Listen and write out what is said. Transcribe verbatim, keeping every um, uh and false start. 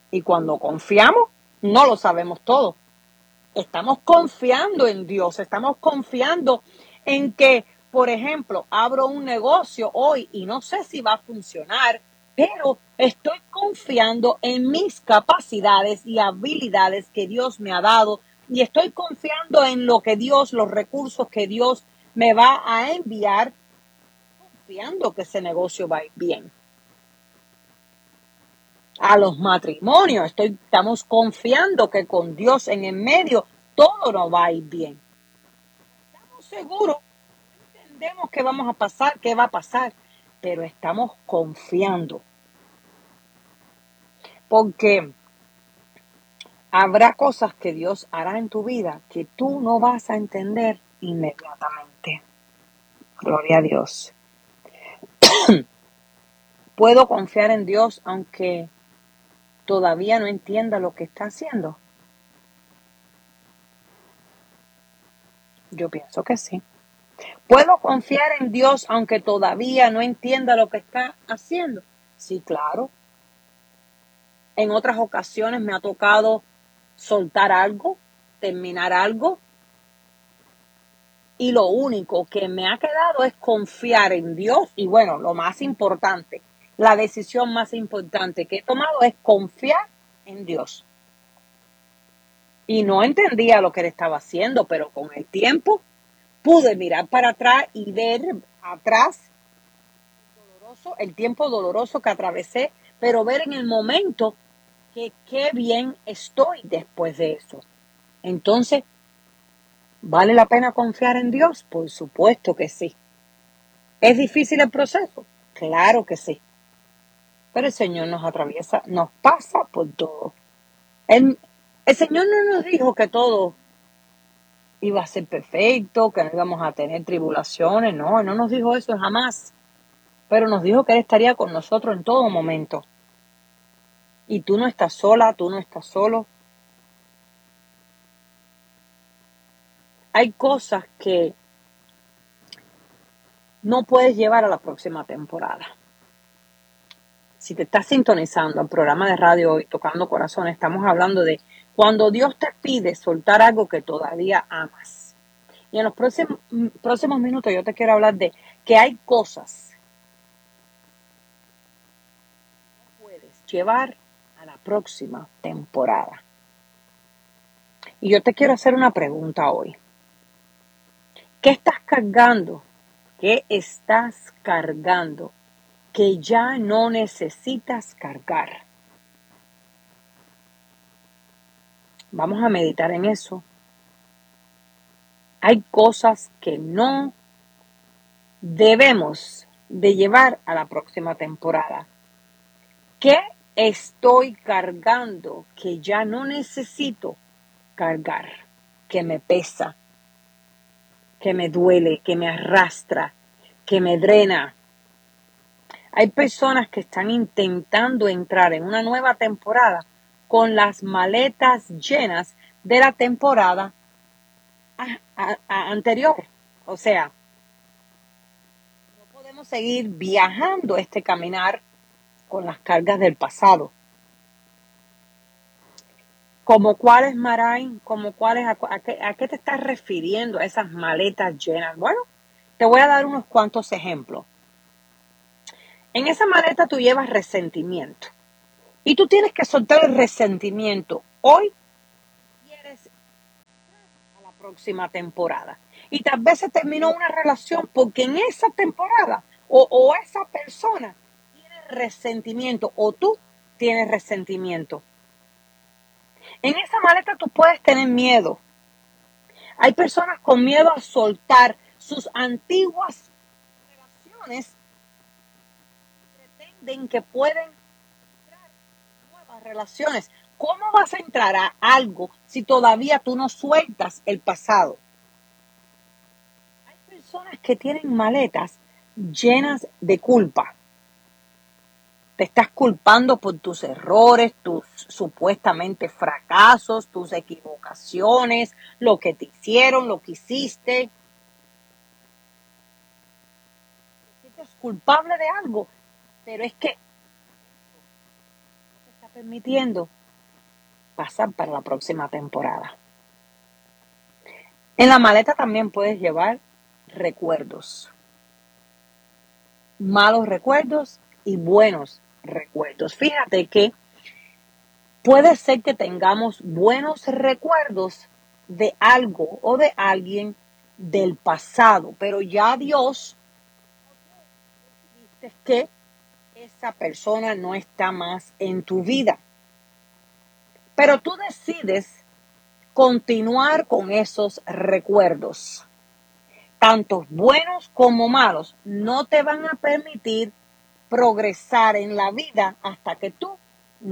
Y cuando confiamos, no lo sabemos todo. Estamos confiando en Dios, estamos confiando en que, por ejemplo, abro un negocio hoy y no sé si va a funcionar, pero estoy confiando en mis capacidades y habilidades que Dios me ha dado y estoy confiando en lo que Dios, los recursos que Dios me va a enviar, confiando que ese negocio va a ir bien. A los matrimonios, estoy, estamos confiando que con Dios en el medio todo nos va a ir bien. Estamos seguros, no entendemos qué vamos a pasar, qué va a pasar, pero estamos confiando. Porque habrá cosas que Dios hará en tu vida que tú no vas a entender inmediatamente. Gloria a Dios. ¿Puedo confiar en Dios aunque todavía no entienda lo que está haciendo? Yo pienso que sí. ¿Puedo confiar en Dios aunque todavía no entienda lo que está haciendo? Sí, claro. En otras ocasiones me ha tocado soltar algo, terminar algo, y lo único que me ha quedado es confiar en Dios. Y bueno, lo más importante, la decisión más importante que he tomado es confiar en Dios. Y no entendía lo que él estaba haciendo, pero con el tiempo pude mirar para atrás y ver atrás doloroso, el tiempo doloroso que atravesé, pero ver en el momento que qué bien estoy después de eso. Entonces, ¿vale la pena confiar en Dios? Por supuesto que sí. ¿Es difícil el proceso? Claro que sí. Pero el Señor nos atraviesa, nos pasa por todo. El, el Señor no nos dijo que todo iba a ser perfecto, que no íbamos a tener tribulaciones, no, no nos dijo eso jamás. Pero nos dijo que Él estaría con nosotros en todo momento. Y tú no estás sola, tú no estás solo. Hay cosas que no puedes llevar a la próxima temporada. Si te estás sintonizando al programa de radio hoy, Tocando Corazones, estamos hablando de cuando Dios te pide soltar algo que todavía amas. Y en los próximos, próximos minutos yo te quiero hablar de que hay cosas que puedes llevar a la próxima temporada. Y yo te quiero hacer una pregunta hoy. ¿Qué estás cargando? ¿Qué estás cargando que ya no necesitas cargar? Vamos a meditar en eso. Hay cosas que no debemos de llevar a la próxima temporada. ¿Qué estoy cargando que ya no necesito cargar? Que me pesa, que me duele, que me arrastra, que me drena. Hay personas que están intentando entrar en una nueva temporada con las maletas llenas de la temporada a, a, a anterior. O sea, no podemos seguir viajando este caminar con las cargas del pasado. ¿Como cuáles, Maray? ¿Como cuáles? ¿A, a, qué, ¿A qué te estás refiriendo a esas maletas llenas? Bueno, te voy a dar unos cuantos ejemplos. En esa maleta tú llevas resentimiento. Y tú tienes que soltar el resentimiento hoy. Quieres a la próxima temporada. Y tal vez se terminó una relación porque en esa temporada o, o esa persona tiene resentimiento o tú tienes resentimiento. En esa maleta tú puedes tener miedo. Hay personas con miedo a soltar sus antiguas relaciones. Pretenden que pueden entrar nuevas relaciones. ¿Cómo vas a entrar a algo si todavía tú no sueltas el pasado? Hay personas que tienen maletas llenas de culpa. Te estás culpando por tus errores, tus supuestamente fracasos, tus equivocaciones, lo que te hicieron, lo que hiciste. Te sientes culpable de algo, pero es que no te está permitiendo pasar para la próxima temporada. En la maleta también puedes llevar recuerdos, malos recuerdos y buenos recuerdos. Fíjate que puede ser que tengamos buenos recuerdos de algo o de alguien del pasado, pero ya Dios dice que esa persona no está más en tu vida. Pero tú decides continuar con esos recuerdos. Tanto buenos como malos no te van a permitir progresar en la vida hasta que tú